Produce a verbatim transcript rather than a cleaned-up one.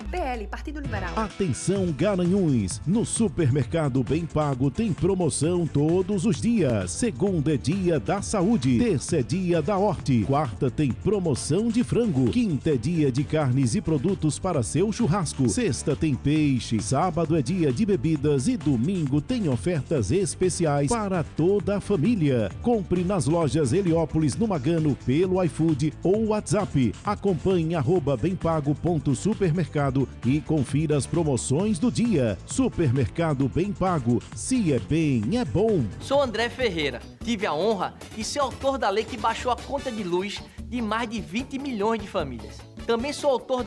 P L, Partido Liberal. Atenção, Garanhuns, no Supermercado Bem Pago tem promoção todos os dias. Segunda é dia da saúde, terça é dia da horte, quarta tem promoção de frango, quinta é dia de carnes e produtos para seu churrasco, sexta tem peixe, sábado é dia de bebidas e domingo tem ofertas especiais para toda a família. Compre nas lojas Heliópolis no Magano pelo iFood ou WhatsApp. Acompanhe arroba bempago.supermercado e confira as promoções do dia. Supermercado Bem Pago. Se é bem, é bom. Sou André Ferreira. Tive a honra de ser autor da lei que baixou a conta de luz de mais de vinte milhões de famílias. Também sou autor